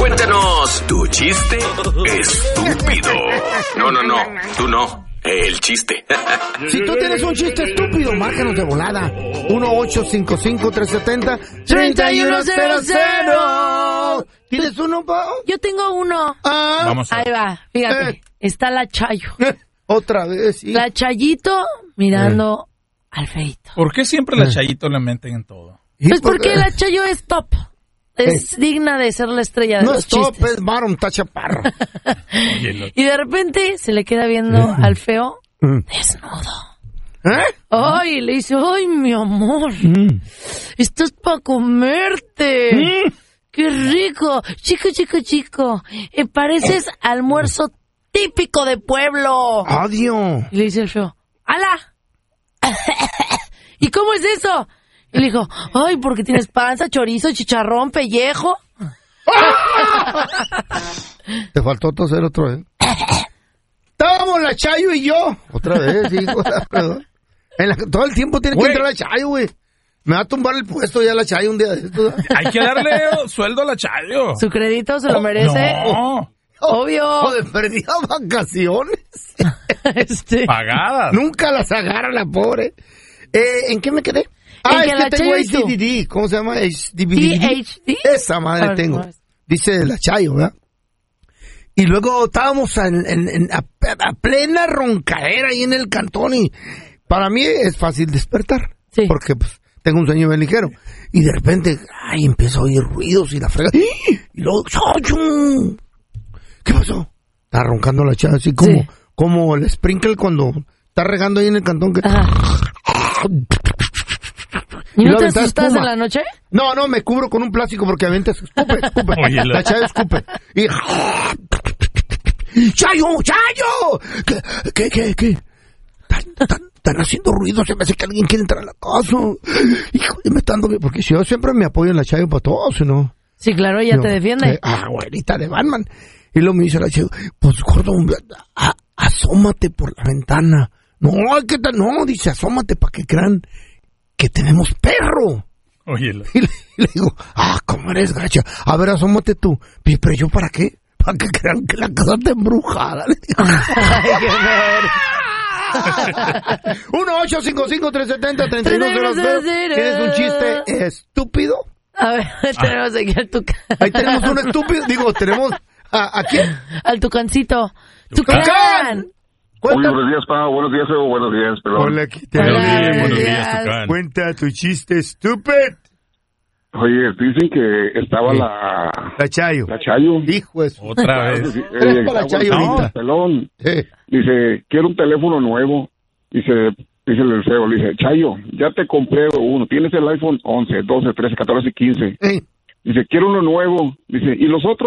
Cuéntanos tu chiste estúpido. No, tú no. El chiste. Si tú tienes un chiste estúpido, márcanos de volada. 1-855-370-3100. ¿Tienes uno, Pao? Yo tengo uno. Vamos a ver. Ahí va, fíjate. Está la Chayo. Otra vez, sí. La Chayito mirando al feito. ¿Por qué siempre la Chayito le meten en todo? Pues porque la Chayo es top. Es digna de ser la estrella de no los es top, chistes. es bottom, está chaparro. Y de repente se le queda viendo al feo desnudo. Ay, le dice, ay, mi amor, estás para comerte. Qué rico. Chico. Pareces almuerzo típico de pueblo. Adiós. Y le dice el feo, ¡ala! ¿Y cómo es eso? Y le dijo, ay, porque tienes panza, chorizo, chicharrón, pellejo. Te faltó toser otra vez. Estábamos la Chayo y yo. Otra vez, hijo. Todo el tiempo tiene que entrar la Chayo, güey. Me va a tumbar el puesto ya la Chayo un día de esto. Hay que darle sueldo a la Chayo. Su crédito se lo merece. No. Obvio. Joder, perdí vacaciones. Pagadas. Nunca las agarra la pobre. ¿En qué me quedé? En Es que que la tengo Chayo y tú. HDD. ¿Cómo se llama? HDD. Esa madre tengo. Dice la Chayo, ¿verdad? Y luego estábamos a plena roncadera ahí en el cantón y para mí es fácil despertar. Sí. Porque pues, tengo un sueño bien ligero. Y de repente, empiezo a oír ruidos y la frega. Y luego, ¡Chayo! ¿Qué pasó? Está roncando la Chayo así como el sprinkle cuando está regando ahí en el cantón. Que... ¿Y no te asustas en la noche? No, me cubro con un plástico porque avienta escupe. Oye, la Chayo escupe. Y... ¡Chayo! ¿Qué? Están haciendo ruido, se me hace que alguien quiere entrar a la casa. Hijo, me están dando... Porque yo siempre me apoyo en la Chayo para todo, si no... Sí, claro, ella te defiende. Güerita de Batman. Y luego me dice la Chayo, pues, gordo, asómate por la ventana. No, ¿qué tal? No, dice, asómate para que crean que tenemos perro. Oye. Y le digo, ¿cómo eres, gacha? A ver, asómate tú. ¿Pero yo para qué? Para que crean que la casa está embrujada. Le digo. Ay, qué ver. 1-855-370-3100. ¿Tienes un chiste estúpido? A ver, tenemos aquí al Tucán. Ahí tenemos un estúpido. Digo, tenemos... ¿A quién? Al Tucancito. ¡Tucán! Buenos días, Pau. Buenos días, Evo. Buenos días, perdón. Hola, Buenos días, Tucán. Cuenta tu chiste estúpido. Oye, dicen que estaba la Chayo. La Chayo. Hijo de su... Otra vez. Es para la Chayo ahorita. Pelón. Dice, quiero un teléfono nuevo. Dice el feo, le dice, Chayo, ya te compré uno. Tienes el iPhone 11, 12, 13, 14 y 15. Dice, quiero uno nuevo. Dice, ¿y los otros?